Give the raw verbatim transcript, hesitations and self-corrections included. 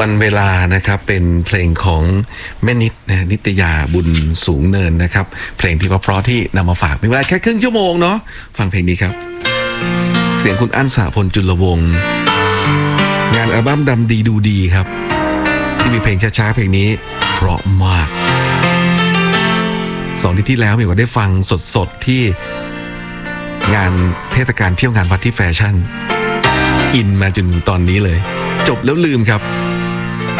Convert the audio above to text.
วันเวลานะครับเป็นเพลงของแม่นิดนะนิตยาบุญสูงเนินนะครับเพลงที่เพราะๆที่นำมาฝากมีเวลาแค่ครึ่งชั่วโมงเนาะฟังเพลงนี้ครับเสียงคุณอั้นสหพลจุลวงศ์งานอัลบั้มดำดีดูดีครับที่มีเพลงช้าๆเพลงนี้เพราะมากสองที่ที่แล้วมีว่าได้ฟังสดๆที่งานเทศกาลเที่ยวงานวัดที่แฟชั่นอินมาจนตอนนี้เลยจบแล้วลืมครับ